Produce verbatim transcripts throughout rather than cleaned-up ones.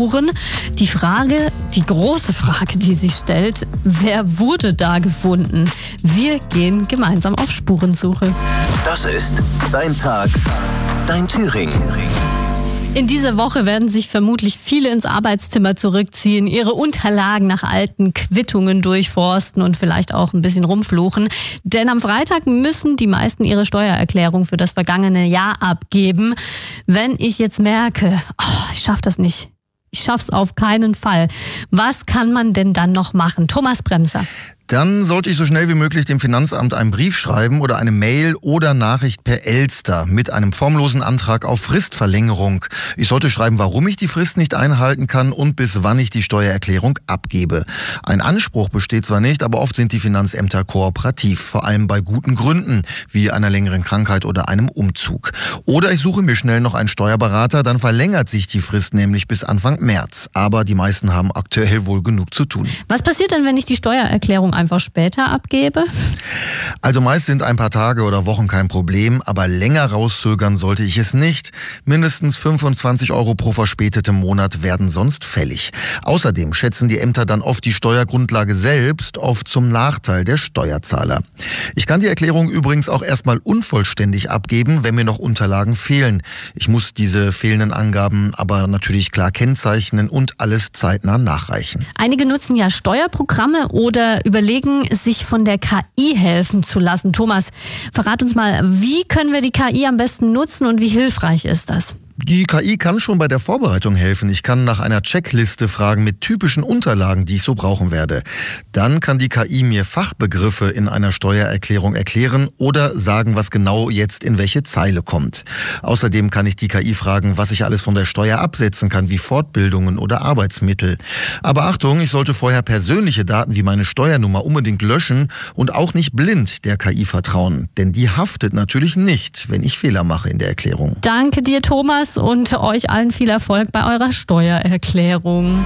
Spuren. Die Frage, die große Frage, die sich stellt, wer wurde da gefunden? Wir gehen gemeinsam auf Spurensuche. Das ist Dein Tag, Dein Thüringen. In dieser Woche werden sich vermutlich viele ins Arbeitszimmer zurückziehen, ihre Unterlagen nach alten Quittungen durchforsten und vielleicht auch ein bisschen rumfluchen. Denn am Freitag müssen die meisten ihre Steuererklärung für das vergangene Jahr abgeben. Wenn ich jetzt merke, oh, ich schaffe das nicht, ich schaff's auf keinen Fall, was kann man denn dann noch machen? Thomas Bremser. Dann sollte ich so schnell wie möglich dem Finanzamt einen Brief schreiben oder eine Mail oder Nachricht per Elster mit einem formlosen Antrag auf Fristverlängerung. Ich sollte schreiben, warum ich die Frist nicht einhalten kann und bis wann ich die Steuererklärung abgebe. Ein Anspruch besteht zwar nicht, aber oft sind die Finanzämter kooperativ, vor allem bei guten Gründen, wie einer längeren Krankheit oder einem Umzug. Oder ich suche mir schnell noch einen Steuerberater, dann verlängert sich die Frist nämlich bis Anfang März. Aber die meisten haben aktuell wohl genug zu tun. Was passiert denn, wenn ich die Steuererklärung einfach später abgebe? Also meist sind ein paar Tage oder Wochen kein Problem, aber länger rauszögern sollte ich es nicht. Mindestens fünfundzwanzig Euro pro verspätetem Monat werden sonst fällig. Außerdem schätzen die Ämter dann oft die Steuergrundlage selbst, oft zum Nachteil der Steuerzahler. Ich kann die Erklärung übrigens auch erstmal unvollständig abgeben, wenn mir noch Unterlagen fehlen. Ich muss diese fehlenden Angaben aber natürlich klar kennzeichnen und alles zeitnah nachreichen. Einige nutzen ja Steuerprogramme oder überlegen, sich von der K I helfen zu lassen. Thomas, verrat uns mal, wie können wir die K I am besten nutzen und wie hilfreich ist das? Die K I kann schon bei der Vorbereitung helfen. Ich kann nach einer Checkliste fragen mit typischen Unterlagen, die ich so brauchen werde. Dann kann die K I mir Fachbegriffe in einer Steuererklärung erklären oder sagen, was genau jetzt in welche Zeile kommt. Außerdem kann ich die K I fragen, was ich alles von der Steuer absetzen kann, wie Fortbildungen oder Arbeitsmittel. Aber Achtung, ich sollte vorher persönliche Daten wie meine Steuernummer unbedingt löschen und auch nicht blind der K I vertrauen. Denn die haftet natürlich nicht, wenn ich Fehler mache in der Erklärung. Danke dir, Thomas. Und euch allen viel Erfolg bei eurer Steuererklärung.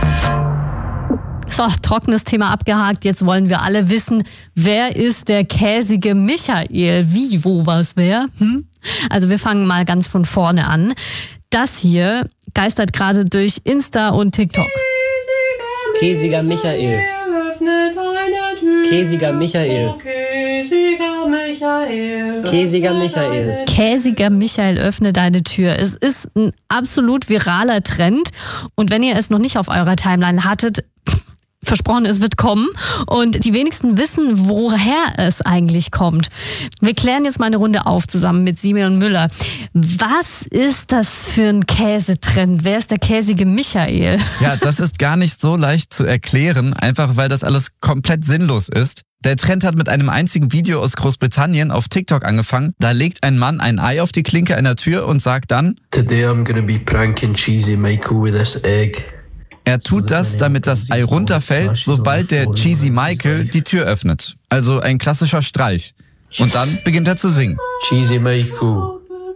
So, trockenes Thema abgehakt. Jetzt wollen wir alle wissen, wer ist der käsige Michael? Wie, wo, was, wer? Hm? Also wir fangen mal ganz von vorne an. Das hier geistert gerade durch Insta und TikTok. Käsiger Michael. Käsiger Michael. Käsiger Michael. Käsiger Michael, öffne deine Tür. Es ist ein absolut viraler Trend. Und wenn ihr es noch nicht auf eurer Timeline hattet, versprochen, es wird kommen. Und die wenigsten wissen, woher es eigentlich kommt. Wir klären jetzt mal eine Runde auf zusammen mit Simeon Müller. Was ist das für ein Käsetrend? Wer ist der käsige Michael? Ja, das ist gar nicht so leicht zu erklären, einfach weil das alles komplett sinnlos ist. Der Trend hat mit einem einzigen Video aus Großbritannien auf TikTok angefangen. Da legt ein Mann ein Ei auf die Klinke einer Tür und sagt dann: Today I'm gonna be pranking Cheesy Michael with this egg. Er tut das, damit das Ei runterfällt, sobald der Cheesy Michael die Tür öffnet. Also ein klassischer Streich. Und dann beginnt er zu singen. Cheesy Michael.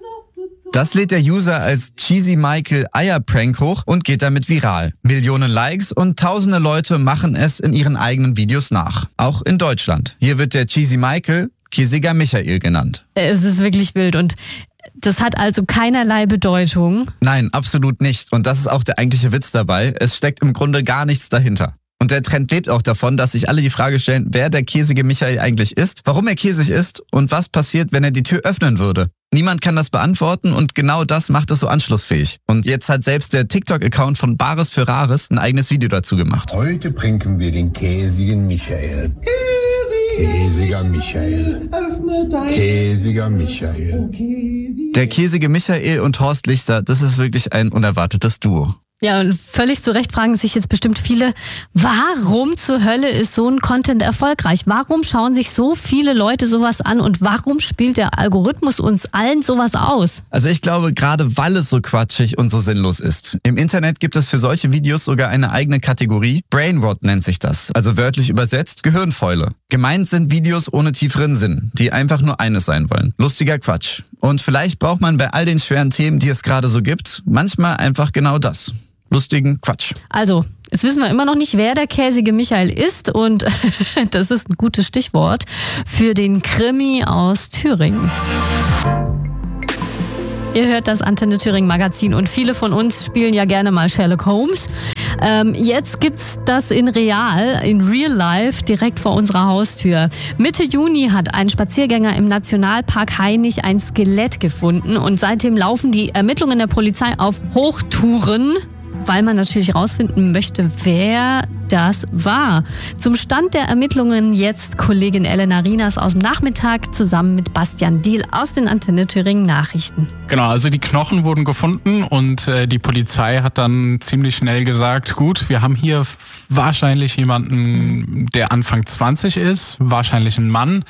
Das lädt der User als Cheesy Michael Eier-Prank hoch und geht damit viral. Millionen Likes und tausende Leute machen es in ihren eigenen Videos nach. Auch in Deutschland. Hier wird der Cheesy Michael Käsiger Michael genannt. Es ist wirklich wild und das hat also keinerlei Bedeutung. Nein, absolut nicht. Und das ist auch der eigentliche Witz dabei. Es steckt im Grunde gar nichts dahinter. Und der Trend lebt auch davon, dass sich alle die Frage stellen, wer der käsige Michael eigentlich ist, warum er käsig ist und was passiert, wenn er die Tür öffnen würde. Niemand kann das beantworten und genau das macht es so anschlussfähig. Und jetzt hat selbst der TikTok-Account von Bares für Rares ein eigenes Video dazu gemacht. Heute pranken wir den käsigen Michael. Käsiger Michael. Käsiger Michael. Der käsige Michael und Horst Lichter, das ist wirklich ein unerwartetes Duo. Ja, und völlig zu Recht fragen sich jetzt bestimmt viele, warum zur Hölle ist so ein Content erfolgreich? Warum schauen sich so viele Leute sowas an und warum spielt der Algorithmus uns allen sowas aus? Also ich glaube, gerade weil es so quatschig und so sinnlos ist. Im Internet gibt es für solche Videos sogar eine eigene Kategorie. Brainrot nennt sich das, also wörtlich übersetzt Gehirnfäule. Gemeint sind Videos ohne tieferen Sinn, die einfach nur eines sein wollen. Lustiger Quatsch. Und vielleicht braucht man bei all den schweren Themen, die es gerade so gibt, manchmal einfach genau das. Lustigen Quatsch. Also, jetzt wissen wir immer noch nicht, wer der käsige Michael ist und das ist ein gutes Stichwort für den Krimi aus Thüringen. Ihr hört das Antenne Thüringen Magazin und viele von uns spielen ja gerne mal Sherlock Holmes. Ähm, jetzt gibt's das in real, in real life, direkt vor unserer Haustür. Mitte Juni hat ein Spaziergänger im Nationalpark Hainich ein Skelett gefunden und seitdem laufen die Ermittlungen der Polizei auf Hochtouren, weil man natürlich rausfinden möchte, wer das war. Zum Stand der Ermittlungen jetzt Kollegin Elena Rinas aus dem Nachmittag zusammen mit Bastian Diehl aus den Antenne Thüringen Nachrichten. Genau, also die Knochen wurden gefunden und äh, die Polizei hat dann ziemlich schnell gesagt, gut, wir haben hier wahrscheinlich jemanden, der Anfang zwanzig ist, wahrscheinlich ein Mann.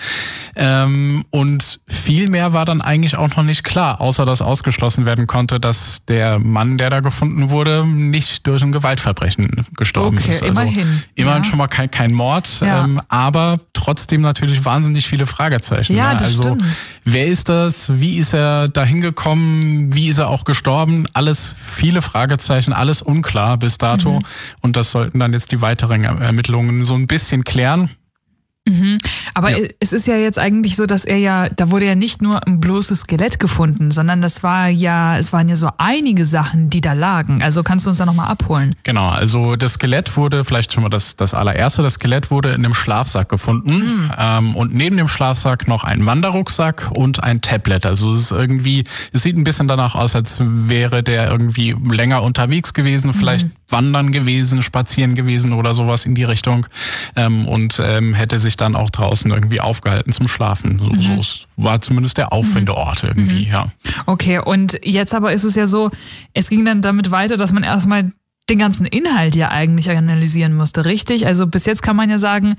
Ähm, und viel mehr war dann eigentlich auch noch nicht klar, außer dass ausgeschlossen werden konnte, dass der Mann, der da gefunden wurde, nicht durch ein Gewaltverbrechen gestorben okay, ist. Also immerhin. Immerhin Ja. schon mal kein, kein Mord, Ja. ähm, aber trotzdem natürlich wahnsinnig viele Fragezeichen. Ja, ne? das Also stimmt. wer ist das? Wie ist er da hingekommen? Wie ist er auch gestorben? Alles viele Fragezeichen, alles unklar bis dato. Mhm. Und das sollten dann jetzt die weiteren Ermittlungen so ein bisschen klären. Mhm. Aber Ja. es ist ja jetzt eigentlich so, dass er ja, da wurde ja nicht nur ein bloßes Skelett gefunden, sondern das war ja, es waren ja so einige Sachen, die da lagen. Also kannst du uns da nochmal abholen? Genau, also das Skelett wurde, vielleicht schon mal das, das allererste, das Skelett wurde in einem Schlafsack gefunden. Mhm. Ähm, und neben dem Schlafsack noch ein Wanderrucksack und ein Tablet. Also es ist irgendwie, es sieht ein bisschen danach aus, als wäre der irgendwie länger unterwegs gewesen, vielleicht wandern gewesen, spazieren gewesen oder sowas in die Richtung. Ähm, und ähm, hätte sich dann auch draußen irgendwie aufgehalten zum Schlafen. So, Mhm. so es war zumindest der Auffindeort irgendwie, ja. Okay, und jetzt aber ist es ja so, es ging dann damit weiter, dass man erstmal den ganzen Inhalt ja eigentlich analysieren musste, richtig? Also bis jetzt kann man ja sagen,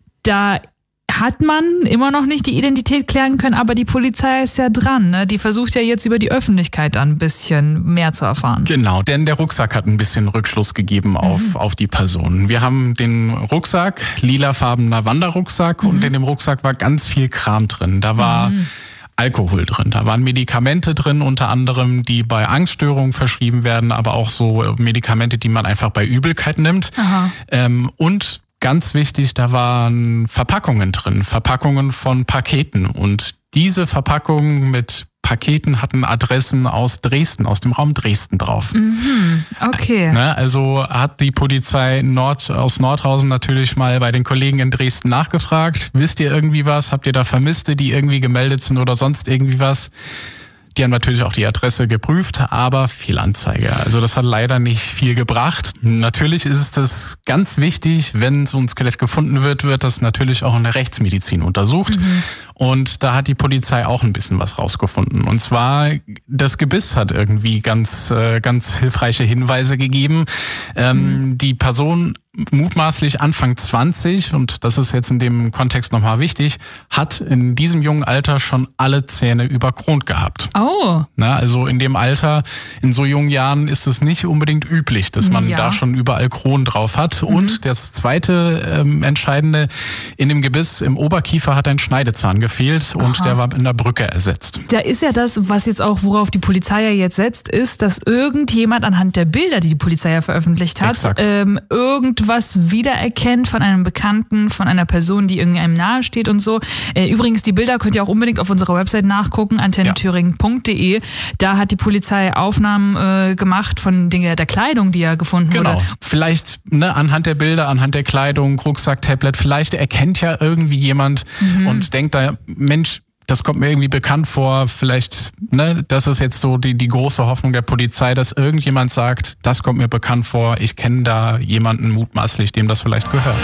da hat man immer noch nicht die Identität klären können, aber die Polizei ist ja dran, ne? Die versucht ja jetzt über die Öffentlichkeit dann ein bisschen mehr zu erfahren. Genau, denn der Rucksack hat ein bisschen Rückschluss gegeben auf, mhm. auf die Person. Wir haben den Rucksack, lilafarbener Wanderrucksack mhm. und in dem Rucksack war ganz viel Kram drin. Da war mhm. Alkohol drin, da waren Medikamente drin, unter anderem, die bei Angststörungen verschrieben werden, aber auch so Medikamente, die man einfach bei Übelkeit nimmt. Aha. Ähm, und ganz wichtig, da waren Verpackungen drin, Verpackungen von Paketen. Und diese Verpackungen mit Paketen hatten Adressen aus Dresden, aus dem Raum Dresden drauf. Mhm, okay. Ne, also hat die Polizei Nord, aus Nordhausen natürlich mal bei den Kollegen in Dresden nachgefragt. Wisst ihr irgendwie was? Habt ihr da Vermisste, die irgendwie gemeldet sind oder sonst irgendwie was? Die haben natürlich auch die Adresse geprüft, aber Fehlanzeige. Also das hat leider nicht viel gebracht. Natürlich ist es ganz wichtig, wenn so ein Skelett gefunden wird, wird das natürlich auch in der Rechtsmedizin untersucht. Mhm. Und da hat die Polizei auch ein bisschen was rausgefunden. Und zwar, das Gebiss hat irgendwie ganz, ganz hilfreiche Hinweise gegeben. Ähm, mhm. Die Person mutmaßlich Anfang zwanzig, und das ist jetzt in dem Kontext nochmal wichtig, hat in diesem jungen Alter schon alle Zähne überkront gehabt. Oh. Na, also in dem Alter, in so jungen Jahren ist es nicht unbedingt üblich, dass man ja. da schon überall Kronen drauf hat. Mhm. Und das zweite ähm, Entscheidende, in dem Gebiss, im Oberkiefer hat ein Schneidezahn gefehlt und Aha. der war in der Brücke ersetzt. Da ist ja das, was jetzt auch, worauf die Polizei ja jetzt setzt, ist, dass irgendjemand anhand der Bilder, die die Polizei ja veröffentlicht hat, ähm, irgendwas wiedererkennt von einem Bekannten, von einer Person, die irgendeinem nahe steht und so. Äh, übrigens, die Bilder könnt ihr auch unbedingt auf unserer Website nachgucken, antenne thüringen punkt de. Da hat die Polizei Aufnahmen äh, gemacht von Dinge der Kleidung, die er gefunden genau. wurde. Genau. Vielleicht ne, anhand der Bilder, anhand der Kleidung, Rucksack, Tablet, vielleicht erkennt ja irgendwie jemand mhm. und denkt da, Mensch, das kommt mir irgendwie bekannt vor, vielleicht, ne, das ist jetzt so die, die große Hoffnung der Polizei, dass irgendjemand sagt, das kommt mir bekannt vor, ich kenne da jemanden mutmaßlich, dem das vielleicht gehört.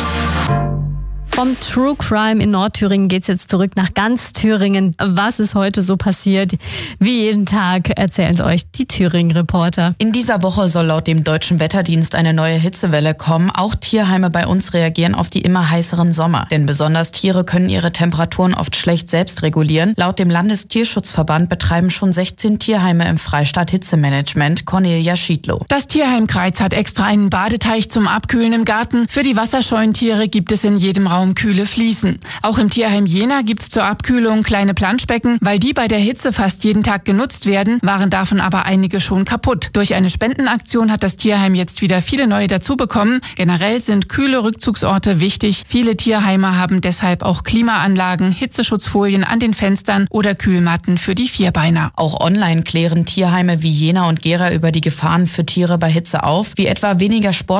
Vom True Crime in Nordthüringen geht's jetzt zurück nach ganz Thüringen. Was ist heute so passiert? Wie jeden Tag erzählen es euch die Thüringen-Reporter. In dieser Woche soll laut dem Deutschen Wetterdienst eine neue Hitzewelle kommen. Auch Tierheime bei uns reagieren auf die immer heißeren Sommer. Denn besonders Tiere können ihre Temperaturen oft schlecht selbst regulieren. Laut dem Landestierschutzverband betreiben schon sechzehn Tierheime im Freistaat Hitzemanagement. Cornelia Schiedlow. Das Tierheim Kreiz hat extra einen Badeteich zum Abkühlen im Garten. Für die wasserscheuen Tiere gibt es in jedem Raum kühle Fliesen. Auch im Tierheim Jena gibt es zur Abkühlung kleine Planschbecken. Weil die bei der Hitze fast jeden Tag genutzt werden, waren davon aber einige schon kaputt. Durch eine Spendenaktion hat das Tierheim jetzt wieder viele neue dazu bekommen. Generell sind kühle Rückzugsorte wichtig. Viele Tierheime haben deshalb auch Klimaanlagen, Hitzeschutzfolien an den Fenstern oder Kühlmatten für die Vierbeiner. Auch online klären Tierheime wie Jena und Gera über die Gefahren für Tiere bei Hitze auf, wie etwa weniger Sport